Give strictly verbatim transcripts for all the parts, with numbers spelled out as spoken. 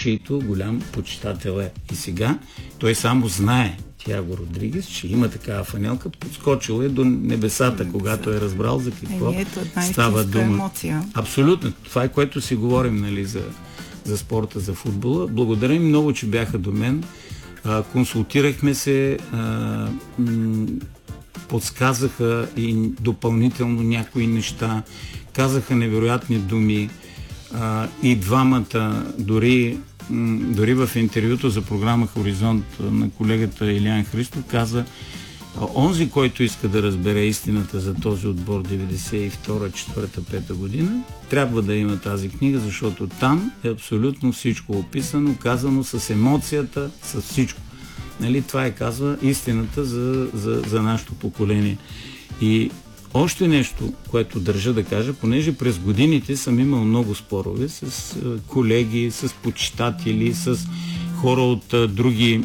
чийто голям почитател е. И сега той само знае, Тиаго Родригес, че има такава фанелка, подскочил е до небесата, когато е разбрал за какво е, ето, става дума. Емоция. Абсолютно. Това е, което си говорим, нали, за, за спорта, за футбола. Благодаря им много, че бяха до мен. А, консултирахме се, а, м- подсказаха и допълнително някои неща, казаха невероятни думи. А, и двамата, дори Дори в интервюто за програма Хоризонт на колегата Илиян Христов каза, онзи, който иска да разбере истината за този отбор деветдесет и втора, четвърта, пета година, трябва да има тази книга, защото там е абсолютно всичко описано, казано с емоцията, с всичко. Нали, това е, казва, истината за, за, за нашето поколение. И още нещо, което държа да кажа, понеже през годините съм имал много спорове с колеги, с почитатели, с хора от а, други,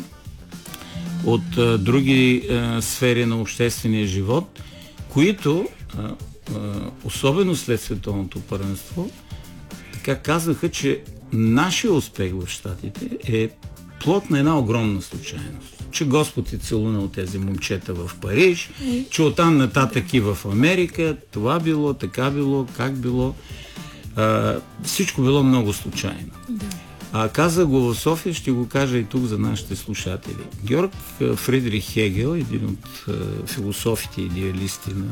от, а, други а, сфери на обществения живот, които, а, а, особено след световното първенство, така казаха, че нашия успех в Щатите е плод на една огромна случайност. Че Господ е целунал тези момчета в Париж, че оттам нататък и в Америка, това било, така било, как било. А, всичко било много случайно. Да. А каза го в София, ще го кажа и тук за нашите слушатели. Георг Фридрих Хегел, един от а, философите идеалисти на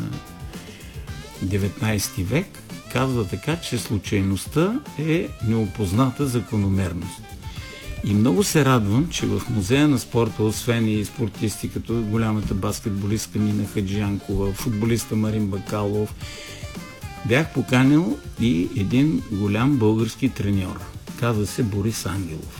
деветнайсети век, казва така, че случайността е неопозната закономерност. И много се радвам, че в Музея на спорта, освен и спортисти, като голямата баскетболистка Нина Хаджиянкова, футболиста Марин Бакалов, бях поканил и един голям български треньор. Казва се Борис Ангелов.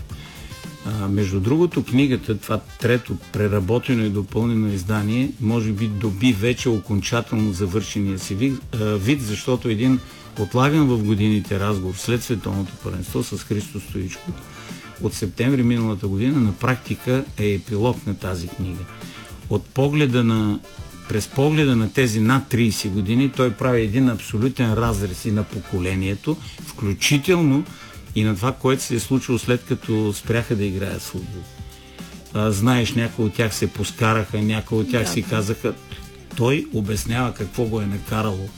А, между другото, книгата, това трето преработено и допълнено издание, може би доби вече окончателно завършения си вид, вид, защото един отлаган в годините разговор след световното първенство с Христо Стоичков от септември миналата година на практика е епилог на тази книга. От погледа на, през погледа на тези над трийсет години той прави един абсолютен разрез и на поколението, включително и на това, което се е случило след като спряха да играят в футбол. А, знаеш, някои от тях се поскараха, някои от тях да, си казаха, той обяснява какво го е накарало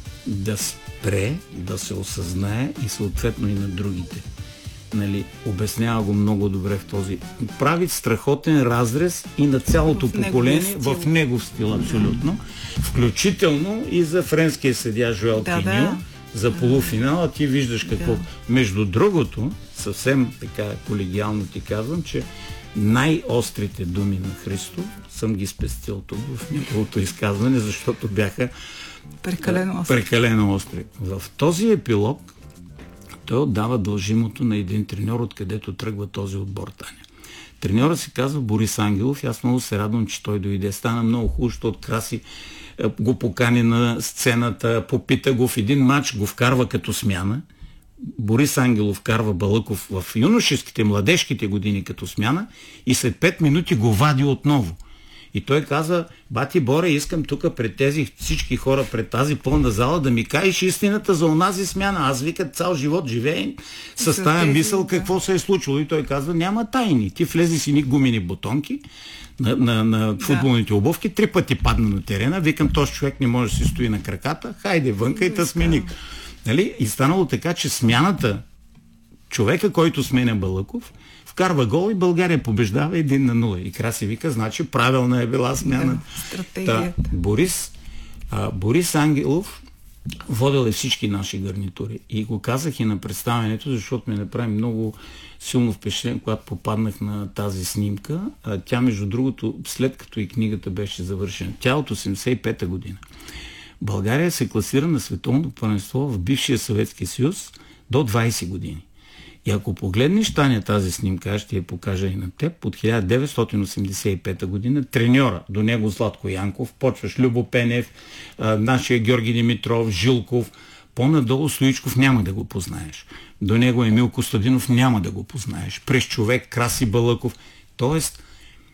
да спре, да се осъзнае и съответно и на другите. Нали, обяснява го много добре в този. Прави страхотен разрез и на цялото в поколение в негов стил, абсолютно. Включително и за френския съдия Жоел да, Киньо, да. За полуфинала. Ти виждаш какво. Да. Между другото, съвсем така колегиално ти казвам, че най-острите думи на Христо съм ги спестил тук в неговото изказване, защото бяха прекалено остри. Прекалено остри. В този епилог той отдава дължимото на един треньор, откъдето тръгва този отбор, Таня. Треньорът се казва Борис Ангелов и аз много се радвам, че той дойде. Стана много хубаво, защото Краси го покани на сцената, попита го в един матч, го вкарва като смяна. Борис Ангелов вкарва Балъков в юношеските, младежките години като смяна и след пет минути го вади отново. И той каза, бати Боре, искам тук пред тези всички хора, пред тази пълна зала да ми кажеш истината за онази смяна. Аз вика цял живот живеем с тая мисъл какво се е случило. И той казва, няма тайни. Ти влезе си ни гумени бутонки на, на, на футболните обувки, три пъти падна на терена, викам, този човек не може да си стои на краката, хайде вънка и та смени. Нали? И станало така, че смяната, човека, който сменя Балъков, вкарва гол и България побеждава един на нула. И Краси вика, значи правилна е била смяна. Да, Борис, а, Борис Ангелов водил е всички наши гарнитури. И го казах и на представянето, защото ми направи много силно впечатление, когато попаднах на тази снимка. А, тя, между другото, след като и книгата беше завършена, тя от осемдесет и пета година. България се класира на световното първенство в бившия Съветски съюз до двайсет години. И ако погледнеш, Таня, тази снимка, аз ще я покажа и на теб, от хиляда деветстотин осемдесет и пета година, треньора, до него Златко Янков, почваш Любо Пенев, а, нашия Георги Димитров, Жилков, по-надолу Стоичков няма да го познаеш. До него Емил Костадинов няма да го познаеш. През човек Краси Балъков. Тоест,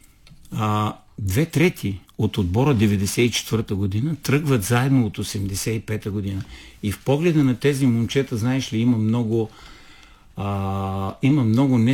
а, две трети от отбора деветдесет и четвърта година тръгват заедно от осемдесет и пета година. И в погледа на тези момчета, знаеш ли, има много А, има много не